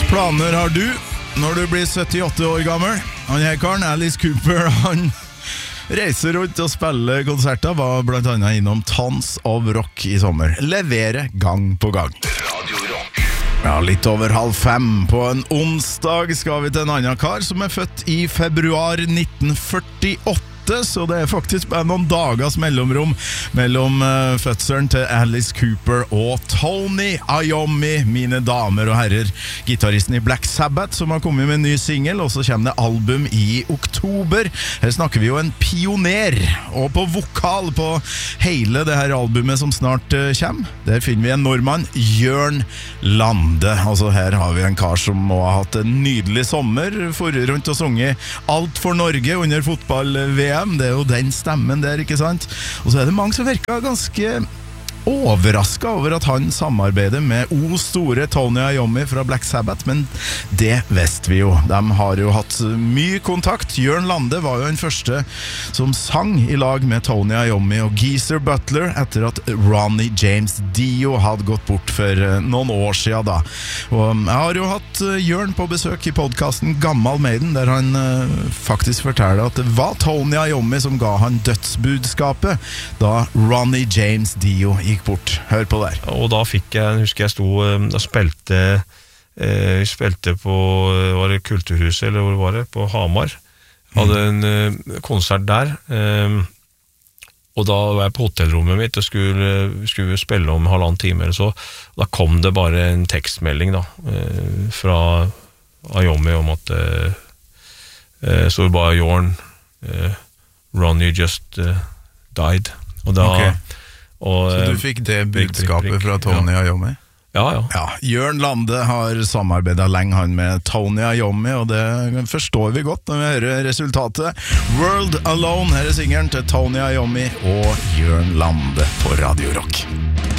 planer har du når du blir 78 år gammel? Han her karen, Alice Cooper, han reiser rundt og spiller konserter, var blant annet innom Tons of Rock i sommer. Leverer gang på gang. Radio Rock. Ja, litt over 4:30 på en onsdag skal vi til en annen kar som er født i februar 1948. Så det er faktisk bare noen dagers mellomrom mellom fødselen til Alice Cooper og Tony Iommi, mine damer og herrer. Gitaristen i Black Sabbath som har kommet med en ny single, og så kommer det album i oktober. Her snakker vi jo en pioner, og på vokal på hele det her albumet som snart kommer, der finner vi en nordmann, Jørn Lande. Altså her har vi en kar som må ha hatt en nydelig sommer, forrige rundt og sunget alt for Norge under fotball-VM. Det er jo den stemmen der, ikke sant? Og så er det mange som virker ganske overrasket over at han samarbeider med store Tony Iommi fra Black Sabbath, men det visste vi jo. De har jo hatt mye kontakt. Jørn Lande var jo den første som sang i lag med Tony Iommi og Geezer Butler etter at Ronnie James Dio hadde gått bort for noen år siden da. Og jeg har jo hatt Jørn på besøk i podcasten Gammal Maiden, der han faktisk forteller at det var Tony Iommi som ga han dødsbudskapet da Ronnie James Dio gikk bort. Hør på der. Og da fikk jeg, husker jeg sto og spilte på, var det Kulturhuset, eller hvor var det? På Hamar. Hadde en konsert der, og da var jeg på hotellrommet mitt og skulle spille om 1,5 time eller så. Da kom det bare en tekstmelding da, fra Iommi om at så bare Jørn, Ronnie just died. Og da så du fikk det budskapet fra Tony Iommi? Ja. Jørn Lande har samarbeidet lenge han med Tony Iommi, og det forstår vi godt når vi hører resultatet. World Alone, her er singeren til Tony Iommi og Jørn Lande på Radio Rock.